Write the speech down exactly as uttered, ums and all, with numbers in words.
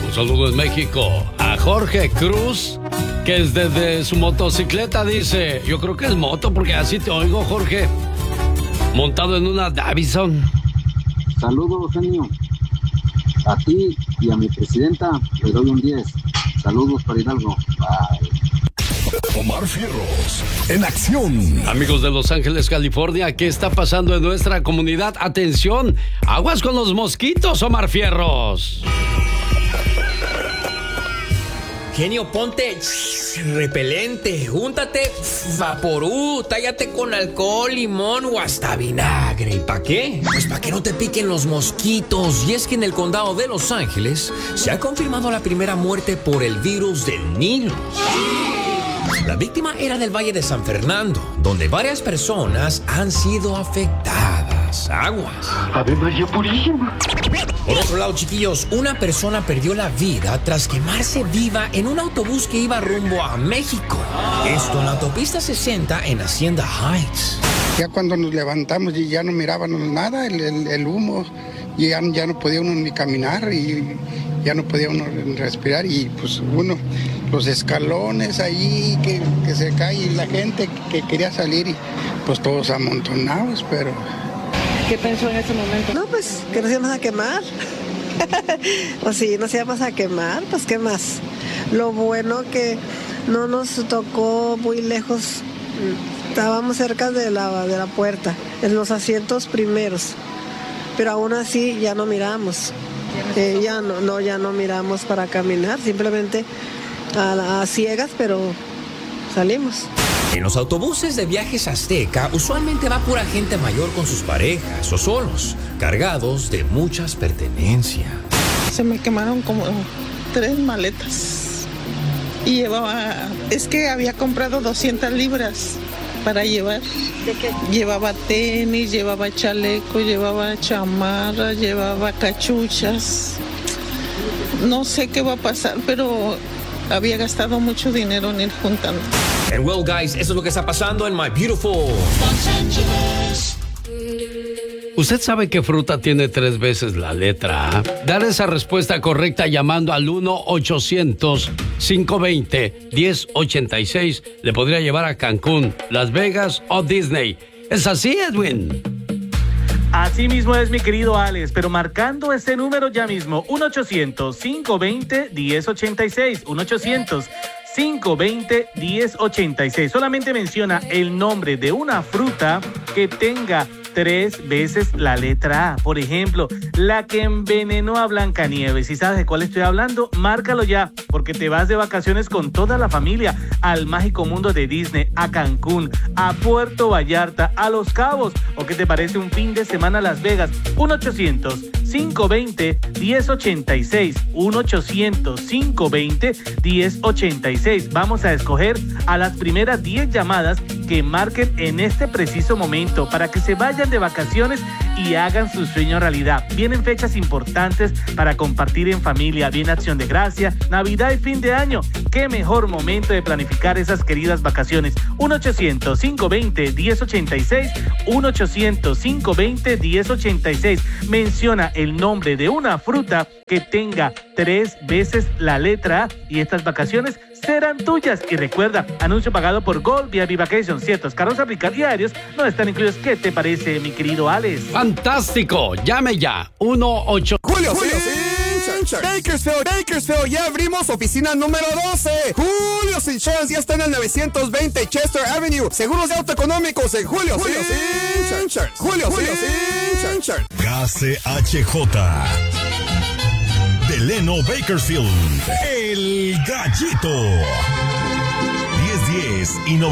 Un saludo en México a Jorge Cruz, que es desde su motocicleta dice, yo creo que es moto porque así te oigo, Jorge, montado en una Davison. Saludos, genio. A ti y a mi presidenta le doy un diez. Saludos para Hidalgo. Bye. Omar Fierros, en acción. Amigos de Los Ángeles, California, ¿qué está pasando en nuestra comunidad? Atención, aguas con los mosquitos, Omar Fierros. Genio, ponte repelente, júntate Vaporú, tállate con alcohol, limón o hasta vinagre. ¿Y para qué? Pues para que no te piquen los mosquitos. Y es que en el condado de Los Ángeles se ha confirmado la primera muerte por el virus del Nilo. La víctima era del Valle de San Fernando, donde varias personas han sido afectadas. Aguas. Ave María Purísima. Por otro lado, chiquillos, una persona perdió la vida tras quemarse viva en un autobús que iba rumbo a México. Esto en la autopista sesenta en Hacienda Heights. Ya cuando nos levantamos y ya no mirábamos nada, el, el, el humo, y ya, ya no podía uno ni caminar y ya no podía uno respirar y pues uno, los escalones ahí que, que se cae y la gente que quería salir y pues todos amontonados, pero... ¿Qué pensó en ese momento? No, pues que nos íbamos a quemar. O sí, nos íbamos a quemar, pues qué más. Lo bueno que no nos tocó muy lejos, estábamos cerca de la, de la puerta, en los asientos primeros, pero aún así ya no miramos. Eh, ya no, no, ya no miramos para caminar, simplemente a, a ciegas, pero salimos. En los autobuses de Viajes Azteca usualmente va pura gente mayor con sus parejas o solos, cargados de muchas pertenencias. Se me quemaron como tres maletas y llevaba, es que había comprado doscientas libras para llevar. ¿De qué? Llevaba tenis, llevaba chaleco, llevaba chamarra, llevaba cachuchas. No sé qué va a pasar, pero había gastado mucho dinero en ir juntando. And well, guys, eso es lo que está pasando en My Beautiful Los Ángeles. ¿Usted sabe qué fruta tiene tres veces la letra A? Dar esa respuesta correcta llamando al uno ochocientos, cinco veinte, diez ochenta y seis le podría llevar a Cancún, Las Vegas o Disney. ¿Es así, Edwin? Así mismo es, mi querido Alex, pero marcando ese número ya mismo, uno ochocientos, cinco veinte, diez ochenta y seis, uno ochocientos, cinco veinte, diez ochenta y seis. Solamente menciona el nombre de una fruta que tenga tres veces la letra A. Por ejemplo, la que envenenó a Blancanieves. Si sabes de cuál estoy hablando, márcalo ya, porque te vas de vacaciones con toda la familia al mágico mundo de Disney, a Cancún, a Puerto Vallarta, a Los Cabos, o qué te parece un fin de semana a Las Vegas. uno ochocientos, cinco veinte, diez ochenta y seis, uno ochocientos, cinco veinte, diez ochenta y seis. Vamos a escoger a las primeras diez llamadas que marquen en este preciso momento para que se vayan de vacaciones y hagan su sueño realidad. Vienen fechas importantes para compartir en familia, viene Acción de Gracia, Navidad y fin de año. Qué mejor momento de planificar esas queridas vacaciones. uno ochocientos, cinco veinte, diez ochenta y seis, uno ochocientos, cinco veinte, diez ochenta y seis. Menciona el nombre de una fruta que tenga tres veces la letra A y estas vacaciones serán tuyas. Y recuerda, anuncio pagado por Gold vía Vacation. Ciertos carros aplicar y aéreos no están incluidos. ¿Qué te parece, mi querido Alex? ¡Fantástico! Llame ya. uno ocho... Julio, Julio, sí. Bakersfield, Bakersfield, ya abrimos oficina número doce. Julio's Insurance ya está en el novecientos veinte Chester Avenue. Seguros de auto económicos en Julio, Julio, sí. Insurance. Julio, Julio, sí. Insurance. K C H J. Delano Bakersfield, El Gallito. diez diez y